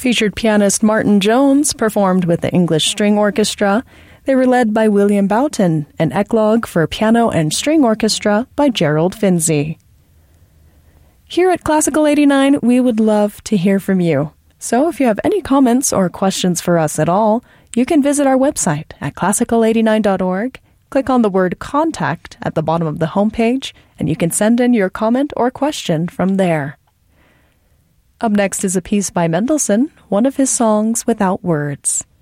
Featured pianist Martin Jones performed with the English String Orchestra. They were led by William Boughton, and Eclogue for piano and string orchestra by Gerald Finzi. Here at Classical 89, we would love to hear from you. So if you have any comments or questions for us at all, you can visit our website at classical89.org, click on the word Contact at the bottom of the homepage, and you can send in your comment or question from there. Up next is a piece by Mendelssohn, one of his songs without words.